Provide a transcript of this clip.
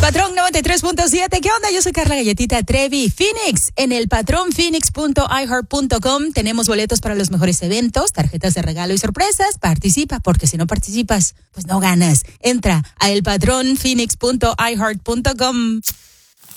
Patrón 93.7. ¿Qué onda? Yo soy Carla Galletita Trevi. Phoenix, en el patronphoenix.iheart.com tenemos boletos para los mejores eventos, tarjetas de regalo y sorpresas. Participa, porque si no participas, pues no ganas. Entra a elpatronphoenix.iheart.com.